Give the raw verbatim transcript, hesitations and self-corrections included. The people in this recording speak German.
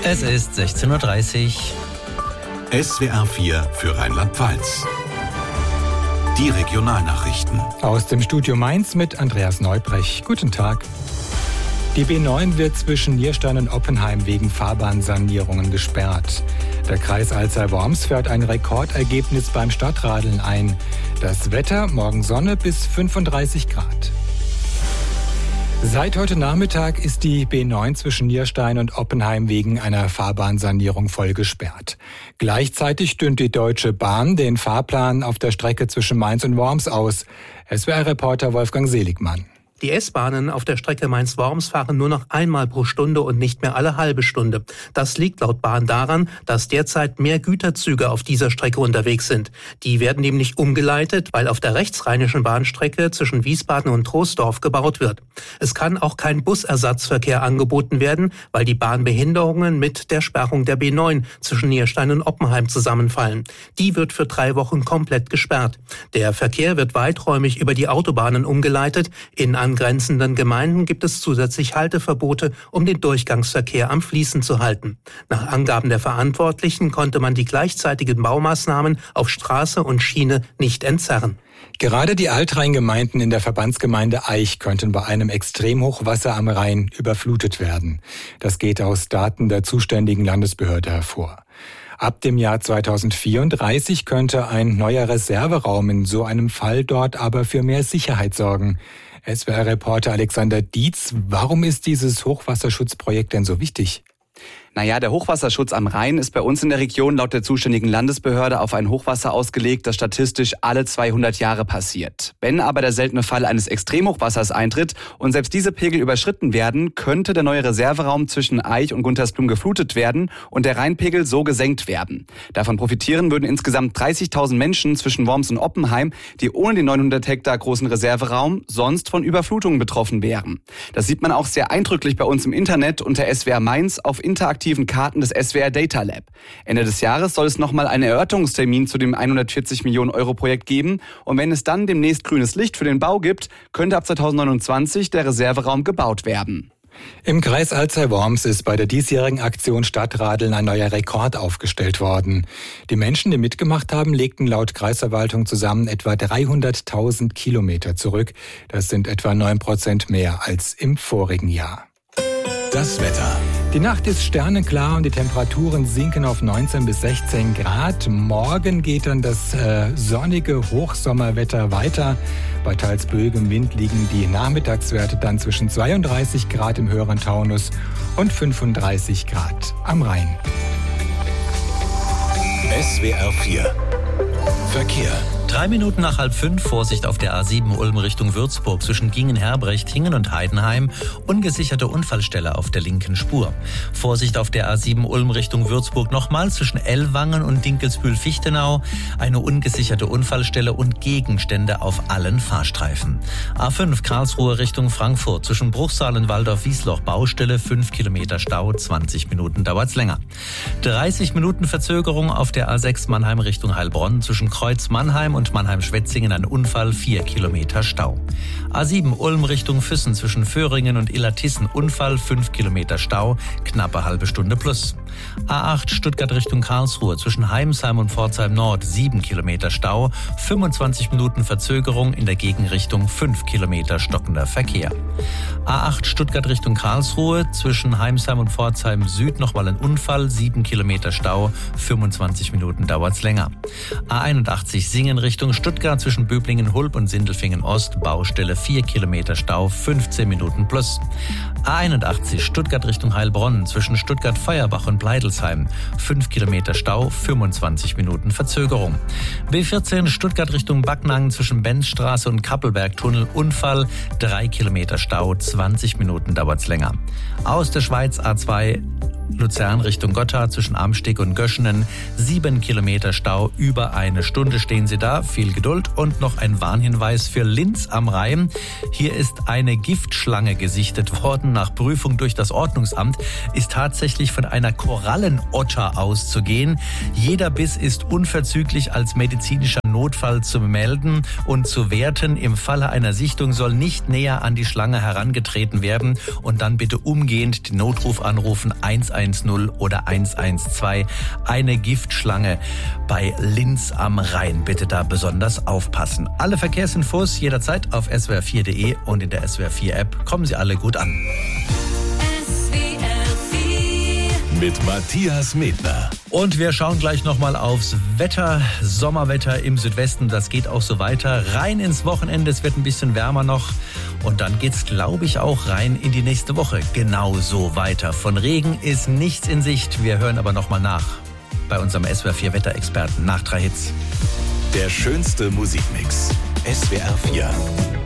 Es ist sechzehn Uhr dreißig. S W R vier für Rheinland-Pfalz. Die Regionalnachrichten. Aus dem Studio Mainz mit Andreas Neubrech. Guten Tag. Die B neun wird zwischen Nierstein und Oppenheim wegen Fahrbahnsanierungen gesperrt. Der Kreis Alzey-Worms fährt ein Rekordergebnis beim Stadtradeln ein. Das Wetter, morgen Sonne bis fünfunddreißig Grad. Seit heute Nachmittag ist die B neun zwischen Nierstein und Oppenheim wegen einer Fahrbahnsanierung voll gesperrt. Gleichzeitig dünnt die Deutsche Bahn den Fahrplan auf der Strecke zwischen Mainz und Worms aus. S W R-Reporter Wolfgang Seligmann. Die S-Bahnen auf der Strecke Mainz-Worms fahren nur noch einmal pro Stunde und nicht mehr alle halbe Stunde. Das liegt laut Bahn daran, dass derzeit mehr Güterzüge auf dieser Strecke unterwegs sind. Die werden nämlich umgeleitet, weil auf der rechtsrheinischen Bahnstrecke zwischen Wiesbaden und Troisdorf gebaut wird. Es kann auch kein Busersatzverkehr angeboten werden, weil die Bahnbehinderungen mit der Sperrung der B neun zwischen Nierstein und Oppenheim zusammenfallen. Die wird für drei Wochen komplett gesperrt. Der Verkehr wird weiträumig über die Autobahnen umgeleitet. In angrenzenden Gemeinden gibt es zusätzlich Halteverbote, um den Durchgangsverkehr am Fließen zu halten. Nach Angaben der Verantwortlichen konnte man die gleichzeitigen Baumaßnahmen auf Straße und Schiene nicht entzerren. Gerade die Altrheingemeinden in der Verbandsgemeinde Aich könnten bei einem Extremhochwasser am Rhein überflutet werden. Das geht aus Daten der zuständigen Landesbehörde hervor. Ab dem Jahr zweitausendvierunddreißig könnte ein neuer Reserveraum in so einem Fall dort aber für mehr Sicherheit sorgen. S W R-Reporter Alexander Dietz, warum ist dieses Hochwasserschutzprojekt denn so wichtig? Naja, der Hochwasserschutz am Rhein ist bei uns in der Region laut der zuständigen Landesbehörde auf ein Hochwasser ausgelegt, das statistisch alle zweihundert Jahre passiert. Wenn aber der seltene Fall eines Extremhochwassers eintritt und selbst diese Pegel überschritten werden, könnte der neue Reserveraum zwischen Aich und Guntersblum geflutet werden und der Rheinpegel so gesenkt werden. Davon profitieren würden insgesamt dreißigtausend Menschen zwischen Worms und Oppenheim, die ohne den neunhundert Hektar großen Reserveraum sonst von Überflutungen betroffen wären. Das sieht man auch sehr eindrücklich bei uns im Internet unter S W R Mainz auf interaktiven Karten des S W R Data Lab. Ende des Jahres soll es nochmal einen Erörterungstermin zu dem hundertvierzig Millionen Euro Projekt geben. Und wenn es dann demnächst grünes Licht für den Bau gibt, könnte ab zweitausendneunundzwanzig der Reserveraum gebaut werden. Im Kreis Alzey-Worms ist bei der diesjährigen Aktion Stadtradeln ein neuer Rekord aufgestellt worden. Die Menschen, die mitgemacht haben, legten laut Kreisverwaltung zusammen etwa dreihunderttausend Kilometer zurück. Das sind etwa neun Prozent mehr als im vorigen Jahr. Das Wetter. Die Nacht ist sternenklar und die Temperaturen sinken auf neunzehn bis sechzehn Grad. Morgen geht dann das äh, sonnige Hochsommerwetter weiter. Bei teils böigem Wind liegen die Nachmittagswerte dann zwischen zweiunddreißig Grad im höheren Taunus und fünfunddreißig Grad am Rhein. S W R vier Verkehr. Drei Minuten nach halb fünf, Vorsicht auf der A sieben Ulm Richtung Würzburg zwischen Gingen-Herbrecht, Hingen und Heidenheim. Ungesicherte Unfallstelle auf der linken Spur. Vorsicht auf der A sieben Ulm Richtung Würzburg nochmal zwischen Ellwangen und Dinkelsbühl-Fichtenau. Eine ungesicherte Unfallstelle und Gegenstände auf allen Fahrstreifen. A fünf Karlsruhe Richtung Frankfurt zwischen Bruchsal und Waldorf-Wiesloch. Baustelle, fünf Kilometer Stau, zwanzig Minuten dauert's länger. dreißig Minuten Verzögerung auf der A sechs Mannheim Richtung Heilbronn zwischen Kreuz Mannheim und Mannheim-Schwetzingen ein Unfall, vier Kilometer Stau. A sieben Ulm Richtung Füssen zwischen Föhringen und Illertissen Unfall, fünf Kilometer Stau, knappe halbe Stunde plus. A acht Stuttgart Richtung Karlsruhe zwischen Heimsheim und Pforzheim Nord, sieben Kilometer Stau, fünfundzwanzig Minuten Verzögerung in der Gegenrichtung, fünf Kilometer stockender Verkehr. A acht Stuttgart Richtung Karlsruhe zwischen Heimsheim und Pforzheim Süd nochmal ein Unfall, sieben Kilometer Stau, fünfundzwanzig Minuten dauert's länger. A einundachtzig Singen Richtung Stuttgart zwischen Böblingen-Hulb und Sindelfingen Ost, Baustelle vier Kilometer Stau, fünfzehn Minuten plus. A einundachtzig Stuttgart Richtung Heilbronn zwischen Stuttgart-Feuerbach und Bleidelsheim, fünf Kilometer Stau, fünfundzwanzig Minuten Verzögerung. B vierzehn Stuttgart Richtung Backnang zwischen Benzstraße und Kappelbergtunnel, Unfall, drei Kilometer Stau, zwanzig Minuten dauert's länger. Aus der Schweiz A zwei Luzern Richtung Gotthard zwischen Amsteg und Göschenen, sieben Kilometer Stau, über eine Stunde stehen Sie da, viel Geduld. Und noch ein Warnhinweis für Linz am Rhein. Hier ist eine Giftschlange gesichtet worden. Nach Prüfung durch das Ordnungsamt ist tatsächlich von einer Korallenotter auszugehen. Jeder Biss ist unverzüglich als medizinischer Notfall zu melden und zu werten. Im Falle einer Sichtung soll nicht näher an die Schlange herangetreten werden und dann bitte umgehend den Notruf anrufen eins eins null oder eins eins zwei. Eine Giftschlange bei Linz am Rhein. Bitte da besonders aufpassen. Alle Verkehrsinfos jederzeit auf S W R vier punkt de und in der S W R vier App. Kommen Sie alle gut an. Mit Matthias Medner. Und wir schauen gleich nochmal aufs Wetter. Sommerwetter im Südwesten, das geht auch so weiter. Rein ins Wochenende, es wird ein bisschen wärmer noch. Und dann geht's, glaube ich, auch rein in die nächste Woche. Genauso weiter. Von Regen ist nichts in Sicht. Wir hören aber nochmal nach bei unserem S W R vier Wetterexperten nach drei Hits. Der schönste Musikmix. S W R vier.